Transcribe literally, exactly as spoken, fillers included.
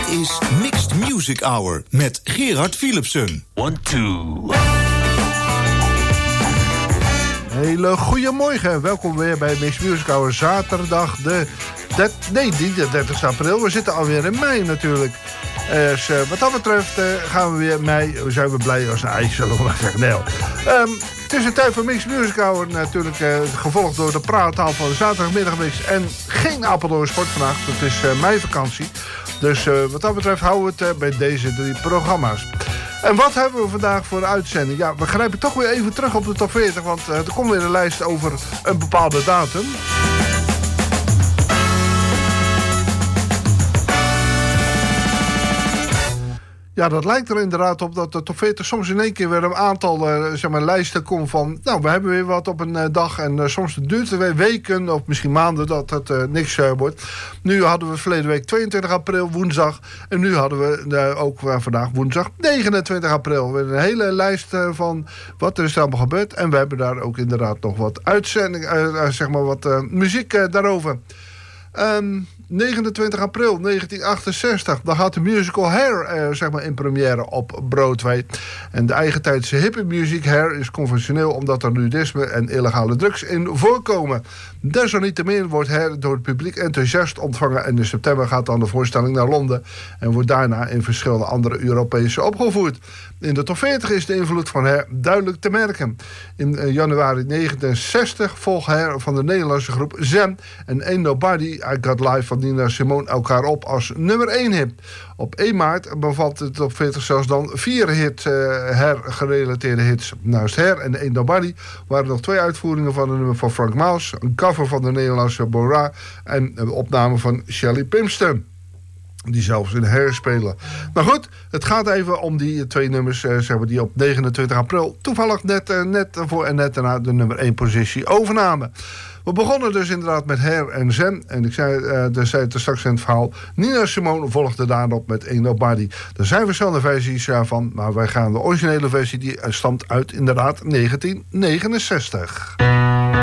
is Mixed Music Hour met Gerard Philipsen. One, two. Hele goedemorgen, welkom weer bij Mixed Music Hour. Zaterdag de... de nee, niet de dertigste april, we zitten alweer in mei natuurlijk. Dus uh, wat dat betreft uh, gaan we weer mei, zijn we blij als een ijs, zullen we maar zeggen. Nee, um, het is een tijd voor Mixed Music Hour, natuurlijk uh, gevolgd door de praattaal van de zaterdagmiddagmix. En geen Apeldoorn Sport vandaag, het is uh, meivakantie. Dus uh, wat dat betreft houden we het uh, bij deze drie programma's. En wat hebben we vandaag voor de uitzending? Ja, we grijpen toch weer even terug op de top veertig, want uh, er komt weer een lijst over een bepaalde datum. Ja, dat lijkt er inderdaad op dat de top veertig soms in één keer weer een aantal uh, zeg maar, lijsten komt van... nou, we hebben weer wat op een uh, dag en uh, soms duurt het weer weken of misschien maanden dat het uh, niks uh, wordt. Nu hadden we verleden week tweeëntwintig april, woensdag. En nu hadden we uh, ook uh, vandaag woensdag negenentwintig april. We hebben een hele lijst uh, van wat er is allemaal gebeurd. En we hebben daar ook inderdaad nog wat uitzending, uh, uh, zeg maar wat uh, muziek uh, daarover. Um, negenentwintig april negentien achtenzestig, dan gaat de musical Hair eh, zeg maar in première op Broadway. En de eigentijdse hippie muziek Hair is conventioneel omdat er nudisme en illegale drugs in voorkomen. Desalniettemin wordt Hair door het publiek enthousiast ontvangen en in september gaat dan de voorstelling naar Londen en wordt daarna in verschillende andere Europese opgevoerd. In de top veertig is de invloed van Hair duidelijk te merken. In uh, januari negentien zestig volgt Hair van de Nederlandse groep Zen en Ain't Nobody I Got Live van Nina Simone elkaar op als nummer één hit. Op één maart bevat de top veertig zelfs dan vier hit, uh, Hair-gerelateerde hits. Naast Hair en Ain't Nobody waren nog twee uitvoeringen van een nummer van Frank Mouse, een cover van de Nederlandse Bora en een opname van Shelly Pimston, die zelfs in Hair spelen. Maar goed, het gaat even om die twee nummers uh, zeg maar, die op negenentwintig april toevallig net, uh, net voor en net daarna de nummer één positie overnamen. We begonnen dus inderdaad met Hair en Zen. En ik zei, uh, er zei het er straks in het verhaal, Nina Simone volgde daarop met Ain't Nobody. Er zijn verschillende versies daarvan, uh, maar wij gaan de originele versie, die uh, stamt uit inderdaad negentien negenenzestig.